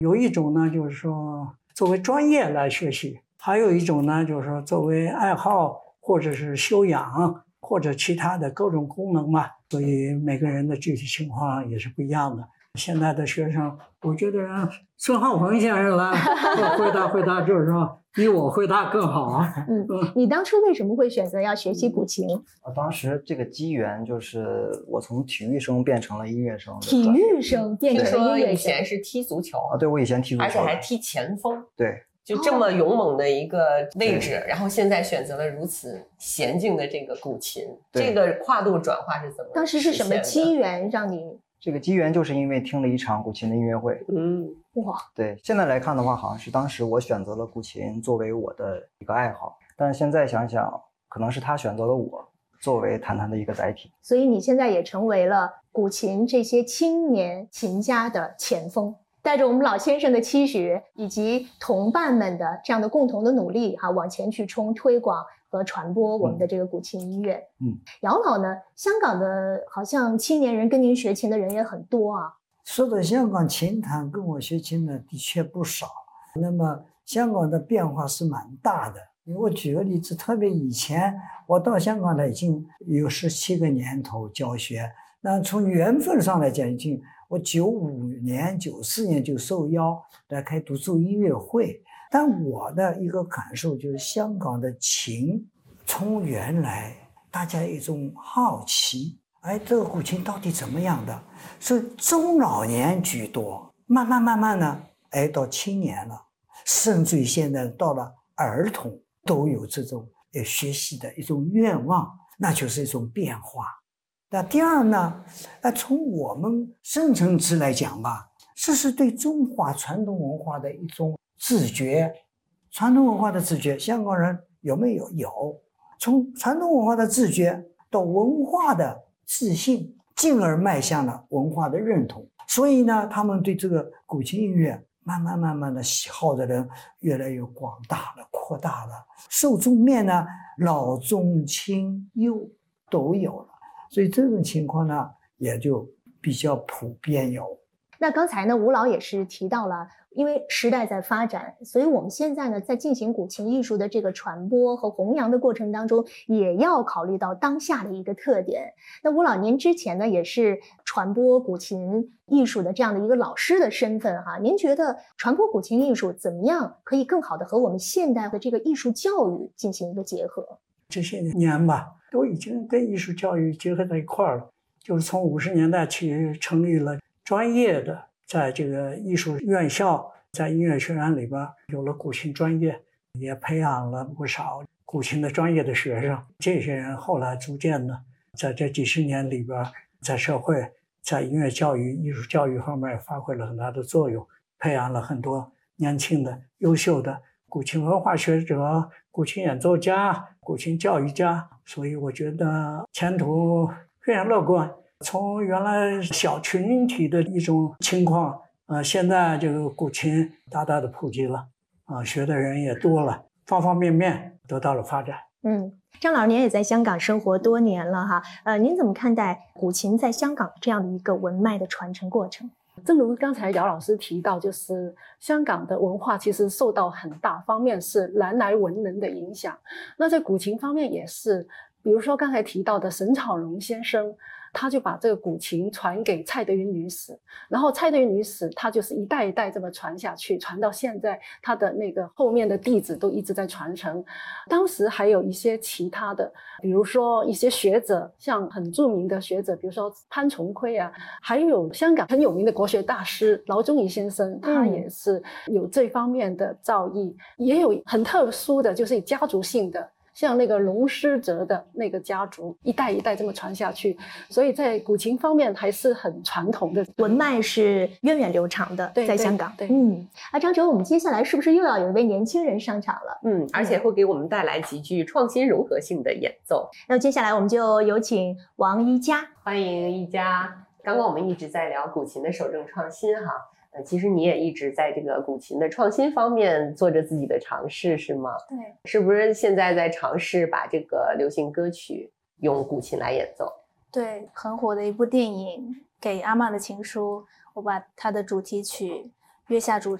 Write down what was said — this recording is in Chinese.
有一种呢，就是说作为专业来学习，还有一种呢，就是说作为爱好或者是修养或者其他的各种功能嘛。所以每个人的具体情况也是不一样的。现在的学生，我觉得让孙浩鹏先生来回答，就是说比我回答更好啊。 你当初为什么会选择要学习古琴？ 当时这个机缘就是我从体育生变成了音乐生。 体育生变成了音乐生。 以前是踢足球啊，对，我以前踢足球， 而且还踢前锋。 对， 就这么勇猛的一个位置，然后现在选择了如此娴静的这个古琴，这个跨度转化是怎么？ 当时是什么机缘让你？ 这个机缘就是因为听了一场古琴的音乐会。 哇， 对，现在来看的话，好像是当时我选择了古琴作为我的一个爱好，但是现在想想，可能是他选择了我作为弹弹的一个载体。 所以你现在也成为了古琴这些青年琴家的前锋。带着我们老先生的期许以及同伴们的这样的共同的努力往前去冲推广和传播我们的这个古琴音乐。姚老呢，香港的好像青年人跟您学琴的人也很多啊。 说到香港琴坛跟我学琴的的确不少，那么香港的变化是蛮大的。我举个例子，特别以前我到香港来已经有17个年头教学，那从缘分上来讲，已经我95年、94年就受邀来开独奏音乐会。但我的一个感受就是，香港的琴从原来大家一种好奇，这个古琴到底怎么样的，所以中老年居多，慢慢呢，到青年了，甚至于现在到了儿童都有这种学习的一种愿望，那就是一种变化。那第二呢，从我们深层次来讲吧，这是对中华传统文化的一种自觉。传统文化的自觉，香港人有没有？有。从传统文化的自觉到文化的自信，进而迈向了文化的认同。所以呢，他们对这个古琴音乐慢慢的喜好的人越来越广大了，扩大了。受众面呢，老中青幼都有了。所以这种情况呢，也就比较普遍有。 那刚才呢，吴老也是提到了，因为时代在发展，所以我们现在呢，在进行古琴艺术的这个传播和弘扬的过程当中，也要考虑到当下的一个特点。那吴老，您之前呢，也是传播古琴艺术的这样的一个老师的身份您觉得传播古琴艺术怎么样可以更好的和我们现代的这个艺术教育进行一个结合？ 这些年吧，都已经跟艺术教育结合在一块儿了。就是从50年代起成立了专业的，在这个艺术院校，在音乐学院里边有了古琴专业，也培养了不少古琴的专业的学生。这些人后来逐渐的在这几十年里边，在社会、在音乐教育、艺术教育方面发挥了很大的作用，培养了很多年轻的优秀的古琴文化学者、古琴演奏家、古琴教育家。所以我觉得前途非常乐观。从原来小群体的一种情况，现在这个古琴大大的普及了，学的人也多了，方方面面得到了发展。 张老师，您也在香港生活多年了您怎么看待古琴在香港这样的一个文脉的传承过程？ 正如刚才姚老师提到，就是香港的文化其实受到很大方面是南来文人的影响，那在古琴方面也是，比如说刚才提到的沈草龙先生，他就把这个古琴传给蔡德云女史，然后蔡德云女史她就是一代一代这么传下去，传到现在，她的那个后面的弟子都一直在传承。当时还有一些其他的，比如说一些学者，像很著名的学者，比如说潘崇奎还有香港很有名的国学大师劳宗颐先生，他也是有这方面的造诣，也有很特殊的就是家族性的，像那个龙师哲的那个家族一代一代这么传下去，所以在古琴方面还是很传统的， 文脉是源远流长的。在香港。 对， 张哲，我们接下来是不是又要有一位年轻人上场了？ 而且会给我们带来极具创新融合性的演奏。 那接下来我们就有请王一佳。 欢迎一佳。刚刚我们一直在聊古琴的守正创新其实你也一直在这个古琴的创新方面做着自己的尝试，是吗？ 对。 是不是现在在尝试把这个流行歌曲用古琴来演奏？ 对，很火的一部电影《给阿嬷的情书》，我把它的主题曲月下主